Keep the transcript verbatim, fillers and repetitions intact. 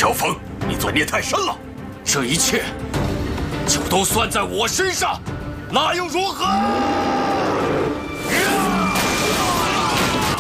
乔峰，你罪孽太深了，这一切就都算在我身上，那又如何？